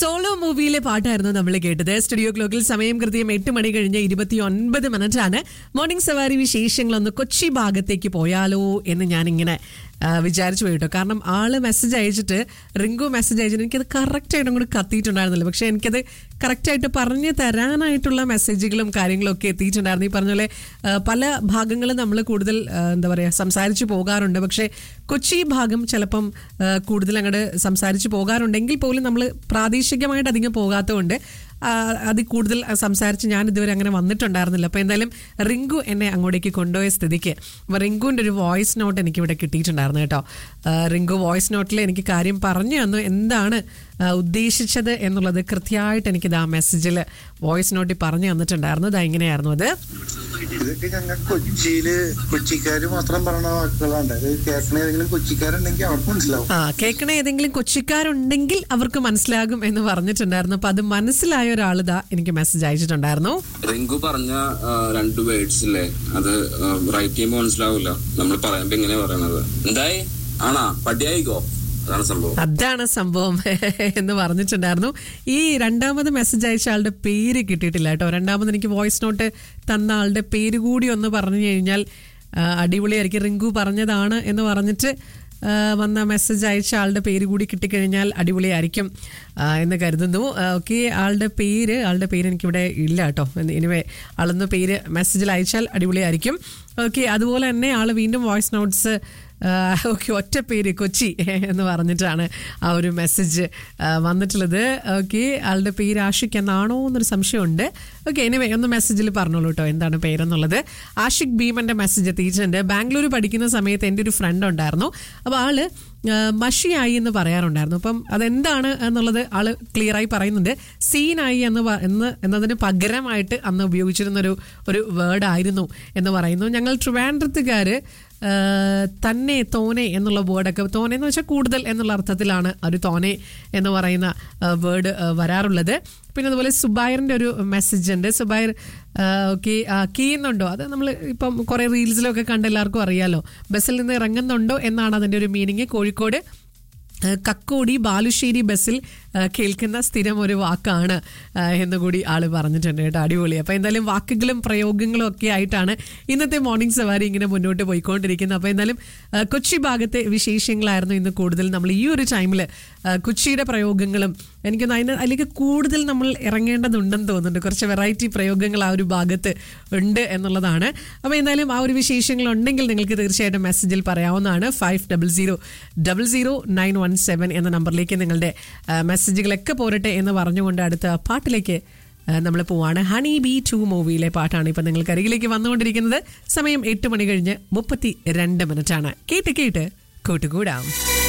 Solo മൂവിയിലെ പാട്ടായിരുന്നു നമ്മൾ കേട്ടത്. സ്റ്റുഡിയോ ക്ലോക്കിൽ സമയം കൃത്യം 8 മണി കഴിഞ്ഞ് 29 മിനിറ്റാണ്. മോർണിംഗ് സവാരി വിശേഷങ്ങളൊന്ന് കൊച്ചി ഭാഗത്തേക്ക് പോയാലോ എന്ന് ഞാനിങ്ങനെ വിചാരിച്ചു പോയിട്ടോ. കാരണം ആള് മെസ്സേജ് അയച്ചിട്ട്, റിങ്കു മെസ്സേജ് അയച്ചിട്ട് എനിക്കത് കറക്റ്റായിട്ട് അങ്ങോട്ട് കത്തിയിട്ടുണ്ടായിരുന്നില്ല. പക്ഷെ എനിക്കത് കറക്റ്റായിട്ട് പറഞ്ഞു തരാനായിട്ടുള്ള മെസ്സേജുകളും കാര്യങ്ങളും ഒക്കെ എത്തിയിട്ടുണ്ടായിരുന്നു. ഈ പറഞ്ഞ പോലെ പല ഭാഗങ്ങളും നമ്മൾ കൂടുതൽ എന്താ പറയുക സംസാരിച്ച് പോകാറുണ്ട്. പക്ഷേ കൊച്ചി ഭാഗം ചിലപ്പം കൂടുതൽ അങ്ങോട്ട് സംസാരിച്ച് പോകാറുണ്ടെങ്കിൽ പോലും നമ്മൾ പ്രാദേശികമായിട്ട് അധികം പോകാത്തതുകൊണ്ട് അതിൽ കൂടുതൽ സംസാരിച്ച് ഞാൻ ഇതുവരെ അങ്ങനെ വന്നിട്ടുണ്ടായിരുന്നില്ല. അപ്പോൾ എന്തായാലും റിങ്കു എന്നെ അങ്ങോട്ടേക്ക് കൊണ്ടുപോയ സ്ഥിതിക്ക് റിങ്കുവിൻ്റെ ഒരു വോയിസ് നോട്ട് എനിക്കിവിടെ കിട്ടിയിട്ടുണ്ടായിരുന്നു കേട്ടോ. റിങ്കു വോയിസ് നോട്ടിൽ എനിക്ക് കാര്യം പറഞ്ഞു തന്നു, എന്താണ് ഉദ്ദേശിച്ചത് എന്നുള്ളത് കൃത്യമായിട്ട് എനിക്കിത് ആ മെസ്സേജിൽ വോയിസ് നോട്ടിൽ പറഞ്ഞു തന്നിട്ടുണ്ടായിരുന്നു. അത് എങ്ങനെയായിരുന്നു അത്? ഇതൊക്കെ ഞങ്ങൾ കൊച്ചിക്കാര് മാത്രം പറഞ്ഞ വാക്കുകളാണ്. കേൾക്കണ ഏതെങ്കിലും കൊച്ചിക്കാരുണ്ടെങ്കിൽ അവർക്ക് മനസ്സിലാവും. കേൾക്കണ ഏതെങ്കിലും കൊച്ചിക്കാരുണ്ടെങ്കിൽ അവർക്ക് മനസ്സിലാകും എന്ന് പറഞ്ഞിട്ടുണ്ടായിരുന്നു. അപ്പൊ അത് മനസ്സിലായ ഒരാളിതാ എനിക്ക് മെസ്സേജ് അയച്ചിട്ടുണ്ടായിരുന്നു. റിങ്കു പറഞ്ഞ 2 വേർഡ്സ് ഇല്ലേ, അത് റൈറ്റ് ചെയ്യുമ്പോൾ മനസ്സിലാവില്ല. നമ്മൾ പറയുമ്പോ എങ്ങനെയാ പറയണത്? എന്തായി ആണാ പട്ടിയായിക്കോ, അതാണ് സംഭവം എന്ന് പറഞ്ഞിട്ടുണ്ടായിരുന്നു. ഈ രണ്ടാമത് മെസ്സേജ് അയച്ച ആളുടെ പേര് കിട്ടിയിട്ടില്ല കേട്ടോ. രണ്ടാമത് എനിക്ക് വോയിസ് നോട്ട് തന്ന ആളുടെ പേര് കൂടി ഒന്ന് പറഞ്ഞു കഴിഞ്ഞാൽ അടിപൊളിയായിരിക്കും. റിങ്കു പറഞ്ഞതാണ് എന്ന് പറഞ്ഞിട്ട് വന്ന മെസ്സേജ് അയച്ച ആളുടെ പേര് കൂടി കിട്ടിക്കഴിഞ്ഞാൽ അടിപൊളിയായിരിക്കും എന്ന് കരുതുന്നു. ഓക്കെ, ആളുടെ പേര് എനിക്കിവിടെ ഇല്ല കേട്ടോ. എനിവേ ആളൊന്ന് പേര് മെസ്സേജിൽ അയച്ചാൽ അടിപൊളിയായിരിക്കും. ഓക്കെ, അതുപോലെ തന്നെ ആൾ വീണ്ടും വോയിസ് നോട്ട്സ് ഓക്കെ ഒറ്റ പേര് കൊച്ചി എന്ന് പറഞ്ഞിട്ടാണ് ആ ഒരു മെസ്സേജ് വന്നിട്ടുള്ളത്. ഓക്കെ, ആളുടെ പേര് ആഷിഖ് എന്നാണോ എന്നൊരു സംശയമുണ്ട്. ഓക്കെ, എനിവേ ഒന്ന് മെസ്സേജിൽ പറഞ്ഞോളൂ കേട്ടോ എന്താണ് പേരെന്നുള്ളത്. ആഷിഖ് ഭീമന്റെ മെസ്സേജ് എത്തിയിട്ടുണ്ട്. ബാംഗ്ലൂർ പഠിക്കുന്ന സമയത്ത് എൻ്റെ ഒരു ഫ്രണ്ട് ഉണ്ടായിരുന്നു. അപ്പോൾ ആള് മഷിയായി എന്ന് പറയാറുണ്ടായിരുന്നു. അപ്പം അതെന്താണ് എന്നുള്ളത് ആള് ക്ലിയറായി പറയുന്നുണ്ട്. സീനായി എന്നതിന് പകരമായിട്ട് അന്ന് ഉപയോഗിച്ചിരുന്നൊരു വേർഡായിരുന്നു എന്ന് പറയുന്നു. ഞങ്ങൾ ട്രിവാൻഡ്രത്തുകാര് തന്നെ തോനെ എന്നുള്ള വേർഡൊക്കെ, തോനെ എന്ന് വെച്ചാൽ കൂടുതൽ എന്നുള്ള അർത്ഥത്തിലാണ് ഒരു തോനെ എന്ന് പറയുന്ന വേർഡ് വരാറുള്ളത്. പിന്നെ അതുപോലെ സുബൈറിൻ്റെ ഒരു മെസ്സേജ് ഉണ്ട്. സുബൈർ ഓക്കെ കീയുന്നുണ്ടോ, അത് നമ്മൾ ഇപ്പം കുറേ റീൽസിലൊക്കെ കണ്ട് എല്ലാവർക്കും അറിയാലോ. ബസ്സിൽ നിന്ന് ഇറങ്ങുന്നുണ്ടോ എന്നാണ് അതിൻ്റെ ഒരു മീനിങ്. കോഴിക്കോട് കക്കോടി ബാലുശ്ശേരി ബസ്സിൽ കേൾക്കുന്ന സ്ഥിരം ഒരു വാക്കാണ് എന്നുകൂടി ആള് പറഞ്ഞിട്ടുണ്ട് കേട്ടോ. അടിപൊളി. അപ്പോൾ എന്തായാലും വാക്കുകളും പ്രയോഗങ്ങളും ഒക്കെ ആയിട്ടാണ് ഇന്നത്തെ മോർണിംഗ് സവാരി ഇങ്ങനെ മുന്നോട്ട് പോയിക്കൊണ്ടിരിക്കുന്നത്. അപ്പോൾ എന്തായാലും കൊച്ചി ഭാഗത്തെ വിശേഷങ്ങളായിരുന്നു ഇന്ന് കൂടുതൽ നമ്മൾ ഈ ഒരു ടൈമിൽ കൊച്ചിയുടെ പ്രയോഗങ്ങളും എനിക്കൊന്ന് അതിലേക്ക് കൂടുതൽ നമ്മൾ ഇറങ്ങേണ്ടതുണ്ടെന്ന് തോന്നുന്നുണ്ട്. കുറച്ച് വെറൈറ്റി പ്രയോഗങ്ങൾ ആ ഒരു ഭാഗത്ത് ഉണ്ട് എന്നുള്ളതാണ്. അപ്പോൾ എന്തായാലും ആ ഒരു വിശേഷങ്ങൾ ഉണ്ടെങ്കിൽ നിങ്ങൾക്ക് തീർച്ചയായിട്ടും മെസ്സേജിൽ പറയാവുന്നതാണ്. 50000917 എന്ന നമ്പറിലേക്ക് നിങ്ങളുടെ മെസ്സേജുകളൊക്കെ പോരട്ടെ എന്ന് പറഞ്ഞുകൊണ്ട് അടുത്ത പാട്ടിലേക്ക് നമ്മൾ പോവാണ്. ഹണി ബി 2 മൂവിയിലെ പാട്ടാണ് ഇപ്പം നിങ്ങൾക്ക് അരികിലേക്ക് വന്നുകൊണ്ടിരിക്കുന്നത്. സമയം 8 മണി കഴിഞ്ഞ് 32 മിനിറ്റാണ്. കേട്ട് കൂട്ടുകൂടാം.